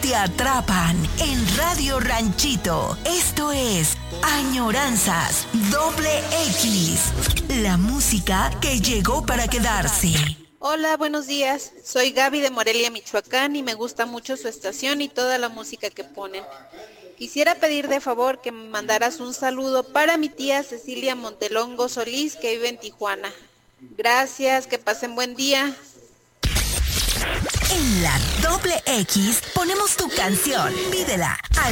te atrapan en Radio Ranchito. Esto es Añoranzas X, la música que llegó para quedarse. Hola, buenos días. Soy Gaby de Morelia, Michoacán, y me gusta mucho su estación y toda la música que ponen. Quisiera pedir de favor que me mandaras un saludo para mi tía Cecilia Montelongo Solís, que vive en Tijuana. Gracias, que pasen buen día. En la X ponemos tu canción. Pídela al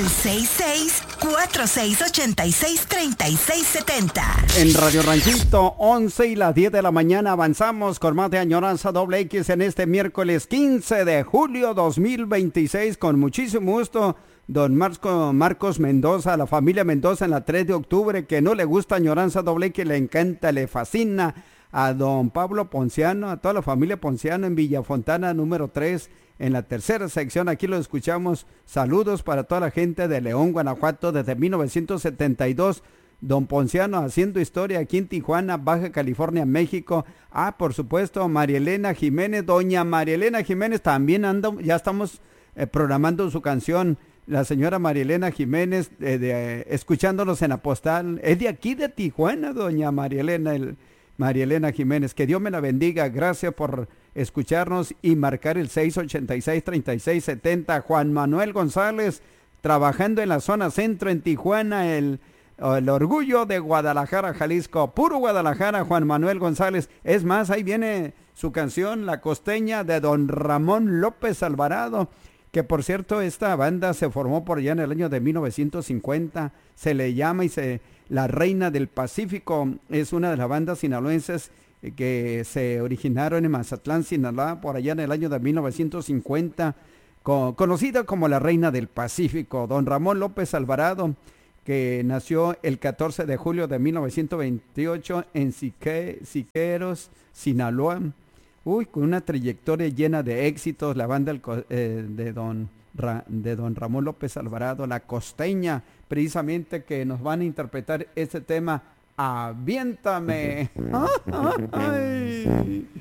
66-4686-3670. En Radio Ranchito, 11 y las 10 de la mañana avanzamos con más de Añoranza X en este miércoles 15 de julio 2026. Con muchísimo gusto, don Marcos Mendoza, la familia Mendoza en la 3 de octubre, que no le gusta Añoranza X, le encanta, le fascina. A don Pablo Ponciano, a toda la familia Ponciano en Villafontana número 3, en la tercera sección. Aquí lo escuchamos. Saludos para toda la gente de León, Guanajuato, desde 1972. Don Ponciano haciendo historia aquí en Tijuana, Baja California, México. Por supuesto, María Elena Jiménez, doña María Elena Jiménez también anda, ya estamos programando su canción. La señora María Elena Jiménez, escuchándonos en la postal. Es de aquí de Tijuana, doña María Elena Jiménez, que Dios me la bendiga. Gracias por escucharnos y marcar el 686-3670. Juan Manuel González, trabajando en la zona centro en Tijuana, el orgullo de Guadalajara, Jalisco, puro Guadalajara, Juan Manuel González. Es más, ahí viene su canción, La Costeña, de don Ramón López Alvarado, que por cierto, esta banda se formó por allá en el año de 1950, se le llama La Reina del Pacífico. Es una de las bandas sinaloenses que se originaron en Mazatlán, Sinaloa, por allá en el año de 1950, conocida como La Reina del Pacífico. Don Ramón López Alvarado, que nació el 14 de julio de 1928 en Siqueros, Sinaloa. Con una trayectoria llena de éxitos, la banda de don Ramón López Alvarado, La Costeña, precisamente, que nos van a interpretar este tema, Aviéntame. Ay.